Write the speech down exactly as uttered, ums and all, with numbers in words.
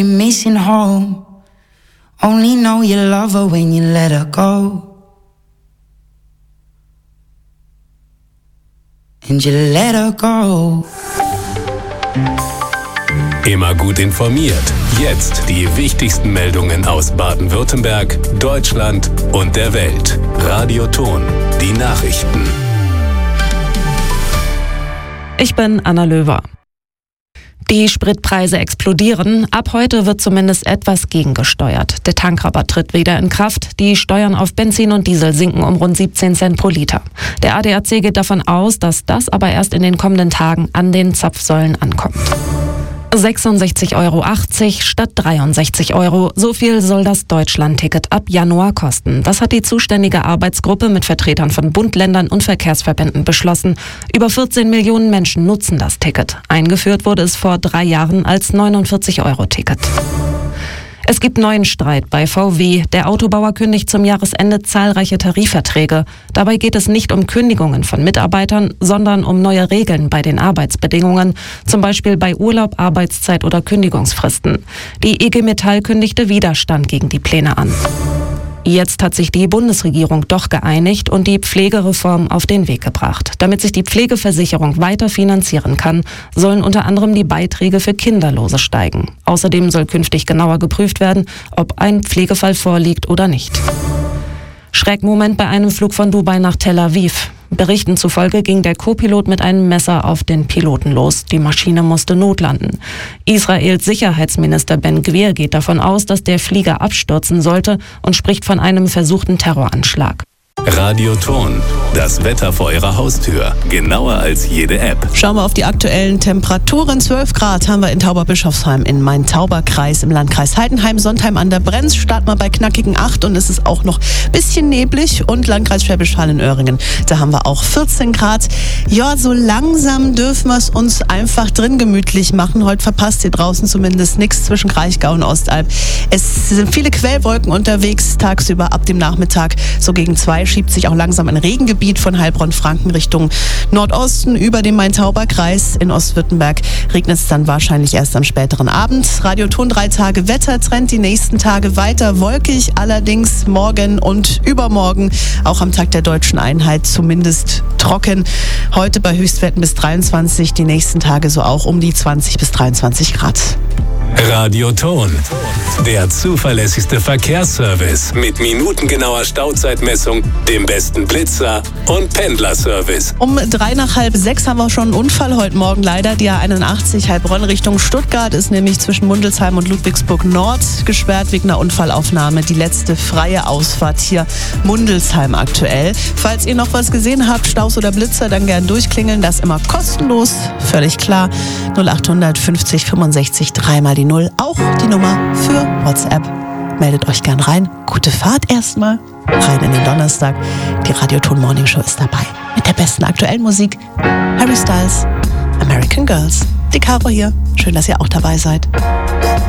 Missing home. Only know you love her when you let her go. And you let her go. Immer gut informiert. Jetzt die wichtigsten Meldungen aus Baden-Württemberg, Deutschland und der Welt. Radio Ton, die Nachrichten. Ich bin Anna Löwer. Die Spritpreise explodieren. Ab heute wird zumindest etwas gegengesteuert. Der Tankrabatt tritt wieder in Kraft. Die Steuern auf Benzin und Diesel sinken um rund siebzehn Cent pro Liter. Der A D A C geht davon aus, dass das aber erst in den kommenden Tagen an den Zapfsäulen ankommt. sechsundsechzig Euro achtzig statt dreiundsechzig Euro. So viel soll das Deutschland-Ticket ab Januar kosten. Das hat die zuständige Arbeitsgruppe mit Vertretern von Bund, Ländern und Verkehrsverbänden beschlossen. Über vierzehn Millionen Menschen nutzen das Ticket. Eingeführt wurde es vor drei Jahren als neunundvierzig Euro Ticket. Es gibt neuen Streit bei V W. Der Autobauer kündigt zum Jahresende zahlreiche Tarifverträge. Dabei geht es nicht um Kündigungen von Mitarbeitern, sondern um neue Regeln bei den Arbeitsbedingungen, zum Beispiel bei Urlaub, Arbeitszeit oder Kündigungsfristen. Die I G Metall kündigte Widerstand gegen die Pläne an. Jetzt hat sich die Bundesregierung doch geeinigt und die Pflegereform auf den Weg gebracht. Damit sich die Pflegeversicherung weiter finanzieren kann, sollen unter anderem die Beiträge für Kinderlose steigen. Außerdem soll künftig genauer geprüft werden, ob ein Pflegefall vorliegt oder nicht. Schreckmoment bei einem Flug von Dubai nach Tel Aviv. Berichten zufolge ging der Co-Pilot mit einem Messer auf den Piloten los. Die Maschine musste notlanden. Israels Sicherheitsminister Ben Gvir geht davon aus, dass der Flieger abstürzen sollte und spricht von einem versuchten Terroranschlag. Radio Ton, das Wetter vor Ihrer Haustür. Genauer als jede App. Schauen wir auf die aktuellen Temperaturen. zwölf Grad haben wir in Tauberbischofsheim, in Main-Tauber-Kreis, im Landkreis Heidenheim, Sontheim an der Brenz. Starten wir bei knackigen acht und es ist auch noch ein bisschen neblig. Und Landkreis Schwäbisch Hall in Öhringen, da haben wir auch vierzehn Grad. Ja, so langsam dürfen wir es uns einfach drin gemütlich machen. Heute verpasst ihr draußen zumindest nichts zwischen Kraichgau und Ostalb. Es sind viele Quellwolken unterwegs, tagsüber ab dem Nachmittag so gegen zwei schiebt sich auch langsam ein Regengebiet von Heilbronn-Franken Richtung Nordosten über den Main-Tauber-Kreis. In Ostwürttemberg regnet es dann wahrscheinlich erst am späteren Abend. Radio Ton drei Tage Wettertrend, die nächsten Tage weiter wolkig, allerdings morgen und übermorgen auch am Tag der Deutschen Einheit zumindest trocken. Heute bei Höchstwerten bis dreiundzwanzig, die nächsten Tage so auch um die zwanzig bis dreiundzwanzig Grad. Radio Ton, der zuverlässigste Verkehrsservice mit minutengenauer Stauzeitmessung, dem besten Blitzer und Pendlerservice. Um drei nach halb sechs haben wir schon einen Unfall heute Morgen leider. Die A einundachtzig Heilbronn Richtung Stuttgart ist nämlich zwischen Mundelsheim und Ludwigsburg Nord gesperrt wegen einer Unfallaufnahme. Die letzte freie Ausfahrt hier Mundelsheim aktuell. Falls ihr noch was gesehen habt, Staus oder Blitzer, dann gern durchklingeln. Das immer kostenlos, völlig klar. null achthundert fünfzig fünfundsechzig dreimal die Null, auch die Nummer für WhatsApp. Meldet euch gern rein. Gute Fahrt erstmal. Rein in den Donnerstag. Die Radio Ton Morning Show ist dabei. Mit der besten aktuellen Musik. Harry Styles, American Girls. Die Caro hier. Schön, dass ihr auch dabei seid.